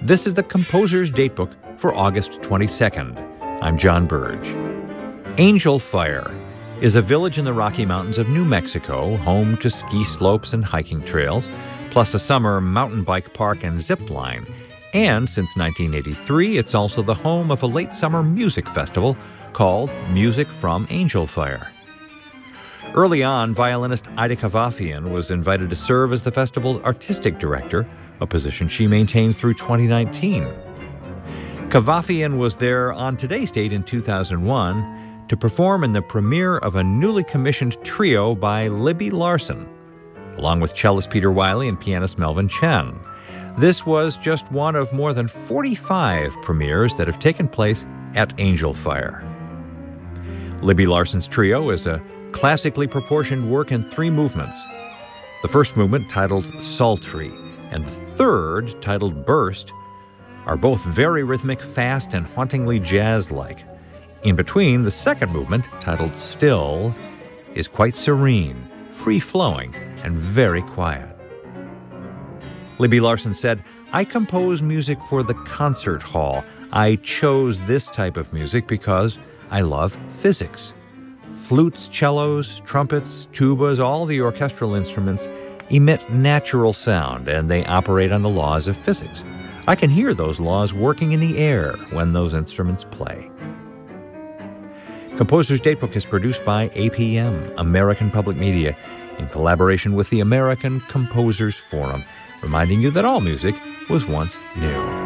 This is the Composer's Datebook for August 22nd. I'm John Burge. Angel Fire is a village in the Rocky Mountains of New Mexico, home to ski slopes and hiking trails, plus a summer mountain bike park and zip line. And since 1983, it's also the home of a late summer music festival called Music from Angel Fire. Early on, violinist Ida Kavafian was invited to serve as the festival's artistic director, a position she maintained through 2019. Kavafian was there on today's date in 2001 to perform in the premiere of a newly commissioned trio by Libby Larsen, along with cellist Peter Wiley and pianist Melvin Chen. This was just one of more than 45 premieres that have taken place at Angel Fire. Libby Larsen's trio is a classically proportioned work in 3 movements. The first movement, titled Sultry, and the third, titled Burst, are both very rhythmic, fast, and hauntingly jazz-like. In between, the second movement, titled Still, is quite serene, free-flowing, and very quiet. Libby Larsen said, "I compose music for the concert hall. I chose this type of music because I love physics. Flutes, cellos, trumpets, tubas, all the orchestral instruments emit natural sound, and they operate on the laws of physics. I can hear those laws working in the air when those instruments play." Composer's Datebook is produced by APM, American Public Media, in collaboration with the American Composers Forum, reminding you that all music was once new.